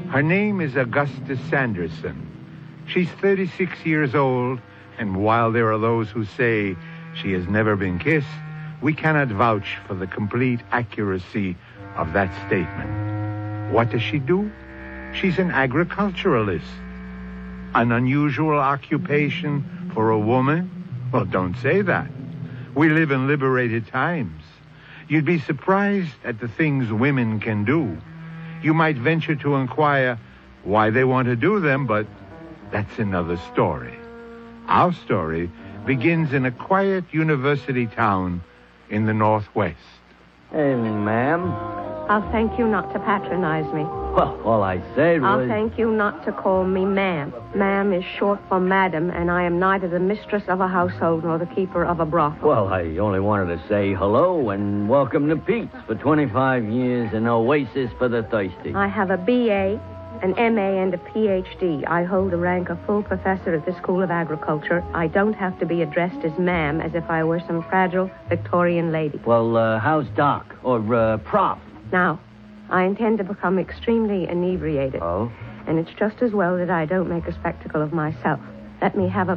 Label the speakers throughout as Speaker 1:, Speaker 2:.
Speaker 1: Her name is Augusta Sanderson. She's 36 years old, and while there are those who say she has never been kissed, we cannot vouch for the complete accuracy of that statement. What does she do? She's an agriculturalist. An unusual occupation for a woman? Well, don't say that. We live in liberated times. You'd be surprised at the things women can do. You might venture to inquire why they want to do them, but that's another story. Our story begins in a quiet university town in the Northwest.
Speaker 2: Hey, ma'am.
Speaker 3: I'll thank you not to patronize me.
Speaker 2: Well, all I said was...
Speaker 3: I'll thank you not to call me ma'am. Ma'am is short for madam, and I am neither the mistress of a household nor the keeper of a brothel.
Speaker 2: Well, I only wanted to say hello and welcome to Pete's for 25 years, an oasis for the thirsty.
Speaker 3: I have a B.A., an M.A., and a Ph.D. I hold the rank of full professor at the School of Agriculture. I don't have to be addressed as ma'am as if I were some fragile Victorian lady.
Speaker 2: Well, how's Doc? Or, Prof?
Speaker 3: Now, I intend to become extremely inebriated.
Speaker 2: Oh?
Speaker 3: And it's just as well that I don't make a spectacle of myself. Let me have a...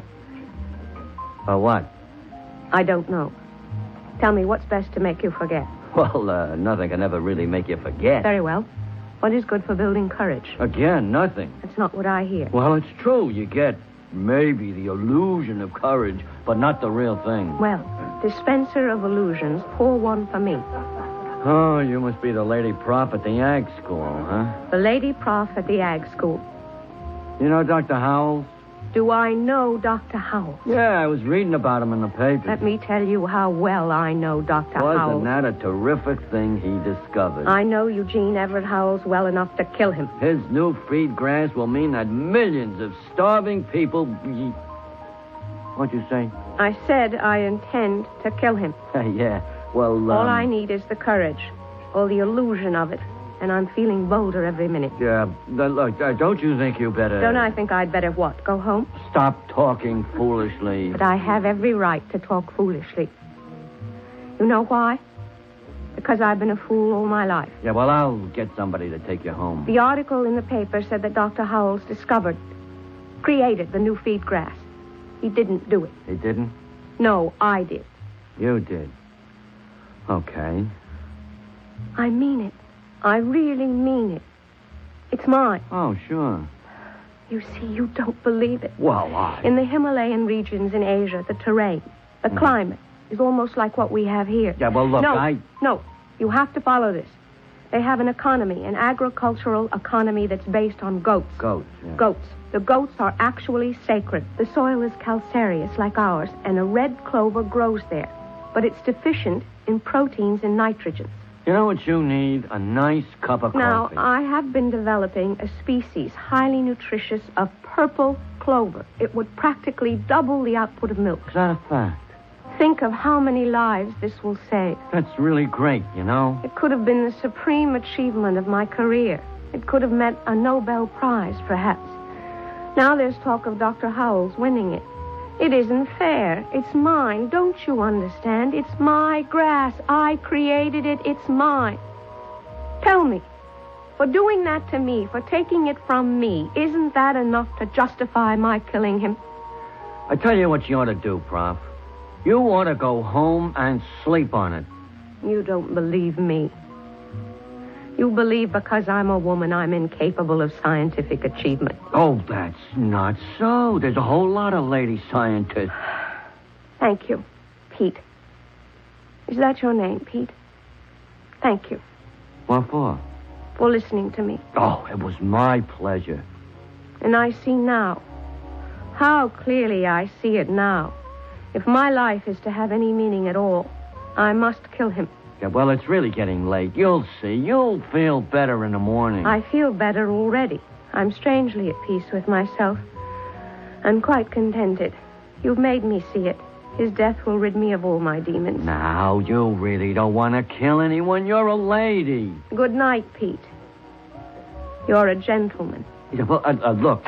Speaker 2: What?
Speaker 3: I don't know. Tell me, what's best to make you forget?
Speaker 2: Well, nothing can ever really make you forget.
Speaker 3: Very well. What is good for building courage?
Speaker 2: Again, nothing.
Speaker 3: That's not what I hear.
Speaker 2: Well, it's true. You get maybe the illusion of courage, but not the real thing.
Speaker 3: Well, dispenser of illusions, pour one for me.
Speaker 2: Oh, you must be the lady prof at the ag school, huh?
Speaker 3: The lady prof at the ag school.
Speaker 2: You know Dr. Howells?
Speaker 3: Do I know Dr. Howells?
Speaker 2: Yeah, I was reading about him in the paper.
Speaker 3: Let me tell you how well I know Dr. Howells.
Speaker 2: Wasn't that a terrific thing he discovered?
Speaker 3: I know Eugene Everett Howells well enough to kill him.
Speaker 2: His new feed grass will mean that millions of starving people... What'd you say?
Speaker 3: I said I intend to kill him.
Speaker 2: Yeah, well,
Speaker 3: All I need is the courage, or the illusion of it, and I'm feeling bolder every minute.
Speaker 2: Yeah, look, don't you think you better...
Speaker 3: Don't I think I'd better what, go home?
Speaker 2: Stop talking foolishly.
Speaker 3: But I have every right to talk foolishly. You know why? Because I've been a fool all my life.
Speaker 2: Yeah, well, I'll get somebody to take you home.
Speaker 3: The article in the paper said that Dr. Howells created the new feed grass. He didn't do it.
Speaker 2: He didn't?
Speaker 3: No, I did.
Speaker 2: You did. Okay.
Speaker 3: I mean it. I really mean it. It's mine.
Speaker 2: Oh, sure.
Speaker 3: You see, you don't believe it.
Speaker 2: Well,
Speaker 3: In the Himalayan regions in Asia, the terrain, the climate, is almost like what we have here.
Speaker 2: Yeah, well, look,
Speaker 3: No, you have to follow this. They have an economy, an agricultural economy that's based on goats.
Speaker 2: Goats, yeah.
Speaker 3: Goats. The goats are actually sacred. The soil is calcareous like ours, and a red clover grows there. But it's deficient in proteins and nitrogens.
Speaker 2: You know what you need? A nice cup of coffee.
Speaker 3: Now, I have been developing a species highly nutritious of purple clover. It would practically double the output of milk.
Speaker 2: Is that a fact?
Speaker 3: Think of how many lives this will save.
Speaker 2: That's really great, you know?
Speaker 3: It could have been the supreme achievement of my career. It could have meant a Nobel Prize, perhaps. Now there's talk of Dr. Howells winning it. It isn't fair. It's mine. Don't you understand? It's my grass. I created it. It's mine. Tell me, for doing that to me, for taking it from me, isn't that enough to justify my killing him?
Speaker 2: I tell you what you ought to do, Prof. You ought to go home and sleep on it.
Speaker 3: You don't believe me. You believe because I'm a woman, I'm incapable of scientific achievement.
Speaker 2: Oh, that's not so. There's a whole lot of lady scientists.
Speaker 3: Thank you, Pete. Is that your name, Pete? Thank you.
Speaker 2: What for?
Speaker 3: For listening to me.
Speaker 2: Oh, it was my pleasure.
Speaker 3: And I see now. How clearly I see it now. If my life is to have any meaning at all, I must kill him.
Speaker 2: Yeah, well, it's really getting late. You'll see. You'll feel better in the morning.
Speaker 3: I feel better already. I'm strangely at peace with myself. I'm quite contented. You've made me see it. His death will rid me of all my demons.
Speaker 2: Now, you really don't want to kill anyone. You're a lady.
Speaker 3: Good night, Pete. You're a gentleman.
Speaker 2: Yeah, well, look,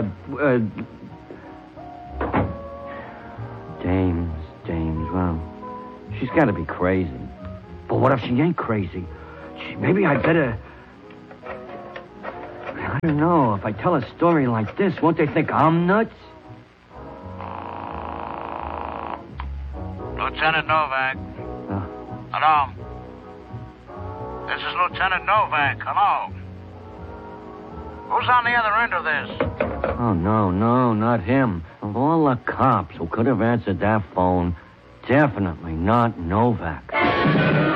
Speaker 2: James, well, she's got to be crazy. But what if she ain't crazy? Maybe I'd better... I don't know. If I tell a story like this, won't they think I'm nuts?
Speaker 4: Lieutenant Novak. Hello? This is Lieutenant Novak. Hello? Who's on the other end of this?
Speaker 2: Oh, no, not him. Of all the cops who could have answered that phone, definitely not Novak.